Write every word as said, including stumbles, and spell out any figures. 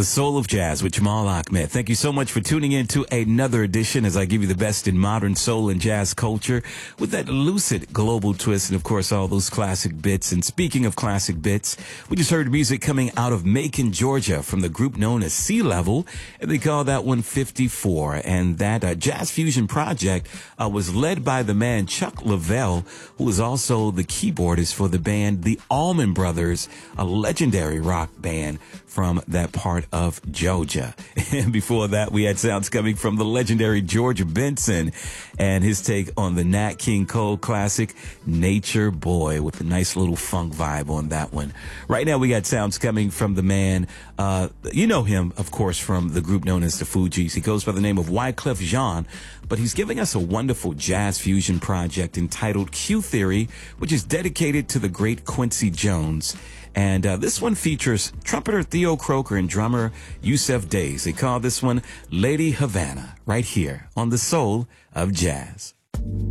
The Soul of Jazz with Jamal Ahmed. Thank you so much for tuning in to another edition as I give you the best in modern soul and jazz culture with that lucid global twist and, of course, all those classic bits. And speaking of classic bits, we just heard music coming out of Macon, Georgia from the group known as Sea Level, and they call that one fifty-four. And that uh, jazz fusion project uh, was led by the man Chuck Leavell, who is also the keyboardist for the band The Allman Brothers, a legendary rock band from that part of Georgia. And before that, we had sounds coming from the legendary George Benson and his take on the Nat King Cole classic, Nature Boy, with a nice little funk vibe on that one. Right now, we got sounds coming from the man, uh, you know him, of course, from the group known as the Fugees. He goes by the name of Wyclef Jean, but he's giving us a wonderful jazz fusion project entitled Q Theory, which is dedicated to the great Quincy Jones. And uh, this one features trumpeter Theo Croker and drummer Yusef Days. They call this one Lady Havana, right here on The Soul of Jazz.